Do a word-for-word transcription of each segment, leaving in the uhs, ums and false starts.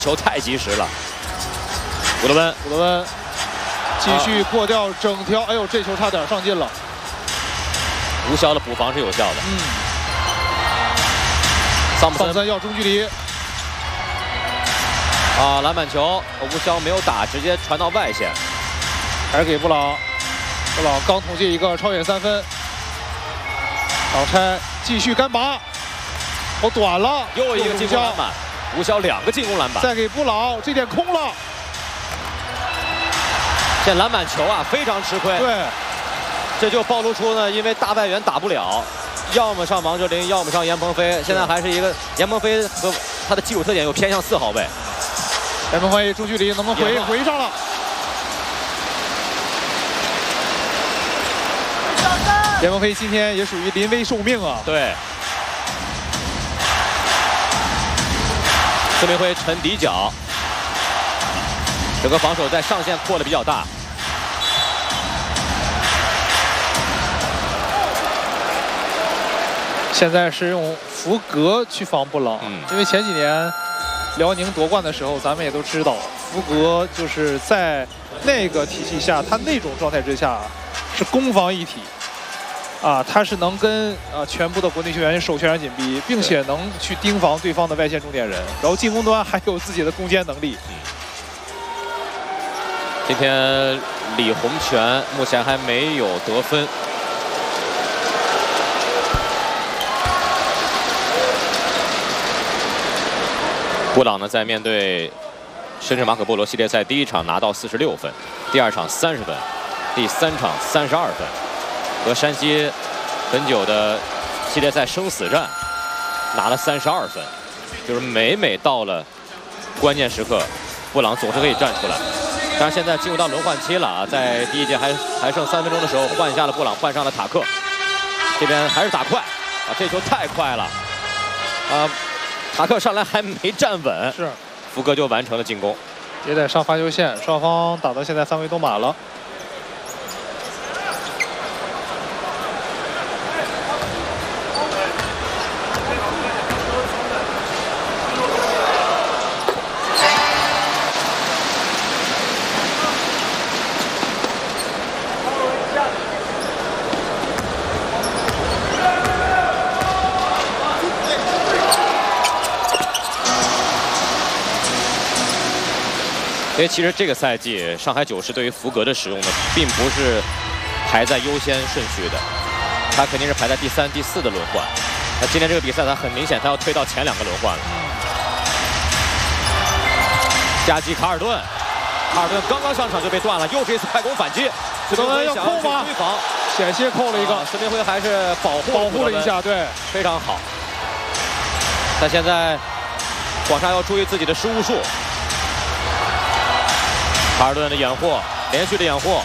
球太及时了。古德温， 古德温继续过掉整条，哎呦，这球差点上进了。 吴骁的补防是有效的。 嗯。 桑普森， 桑普森要中距离。 啊，篮板球，吴骁没有打，直接传到外线， 还是给布朗。布朗刚统计一个超远三分。挡拆，继续干拔。投短了， 又一个进攻篮板。吴骁两个进攻篮板。 再给布朗，这点空了。 这篮板球啊，非常吃亏。 对， 这就暴露出呢，因为大外援打不了，要么上王哲林，要么上严鹏飞。现在还是一个严鹏飞和他的基础特点又偏向四号位。 严鹏飞中距离能不能回？回上了。严鹏飞今天也属于临危受命啊。 对。孙明辉沉底角。 整个防守在上线扩的比较大， 现在是用福格去防布朗，嗯、因为前几年辽宁夺冠的时候，咱们也都知道，福格就是在那个体系下，他那种状态之下是攻防一体，啊，他是能跟啊全部的国内球员手全紧逼，并且能去盯防对方的外线重点人，然后进攻端还有自己的攻坚能力。嗯今天李洪权目前还没有得分。布朗呢，在面对深圳马可波罗系列赛第一场拿到四十六分，第二场三十分，第三场三十二分，和山西很久的系列赛生死战拿了三十二分，就是每每到了关键时刻，布朗总是可以站出来。 当然，现在进入到轮换期了啊，在第一节还还剩三分钟的时候，换下了布朗，换上了塔克。这边还是打快啊，这球太快了啊！塔克上来还没站稳， 是福格就完成了进攻。 也得上罚球线，双方打到现在三维都满了。 因为其实这个赛季，上海九世对于福格的使用呢，并不是排在优先顺序的，他肯定是排在第三、第四的轮换。那今天这个比赛，他很明显，他要推到前两个轮换了。夹击卡尔顿，卡尔顿刚刚上场就被断了，又是一次快攻反击。 孙明辉要扣吗？ 追防， 险些扣了一个。 啊、孙明辉还是保护保护了一下，对， 非常好。但现在广厦要注意自己的失误数。 卡尔顿的掩护，连续的掩护，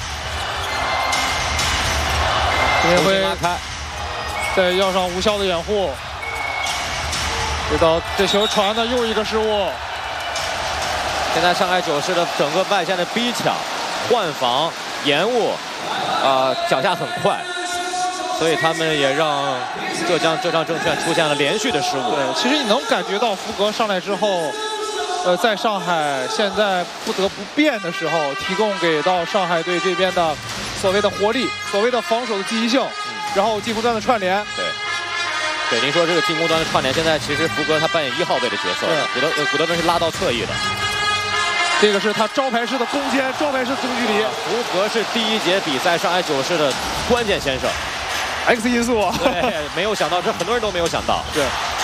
孙明辉拉开， 再要上吴骁的掩护，这道这球传的又一个失误。 现在上海九世的整个外线的逼抢、换防、延误，啊、呃，脚下很快，所以他们也让浙江浙江证券出现了连续的失误。 对，其实你能感觉到福格上来之后。 呃，在上海现在不得不变的时候，提供给到上海队这边的所谓的活力，所谓的防守的积极性，嗯、然后进攻端的串联。 对，对，您说这个进攻端的串联，现在其实福格他扮演一号位的角色，古德呃古德温是拉到侧翼的， 这个是他招牌式的攻坚，招牌式中距离。 福格是第一节比赛上海九世的关键先生 ，X 因素。 对，没有想到，这很多人都没有想到。 对。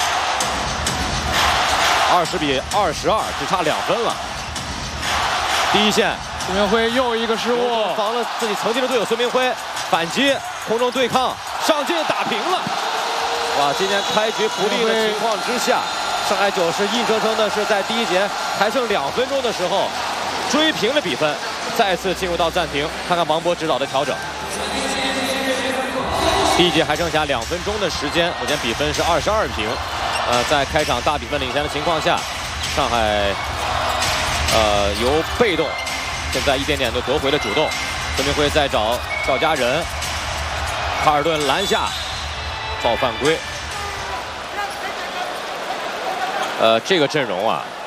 二十比二十二，只差两分了。第一线， 孙明辉又一个失误， 防了自己曾经的队友孙明辉，反击，空中对抗，上进打平了。哇，今天开局不利的情况之下，上海九世硬生生的是在第一节还剩两分钟的时候追平了比分，再次进入到暂停，看看王博指导的调整。第一节还剩下两分钟的时间，目前比分是二十二平。 呃，在开场大比分领先的情况下，上海呃由被动，现在一点点的夺回了主动。孙明辉在找赵家人，卡尔顿篮下报犯规。呃，这个阵容啊，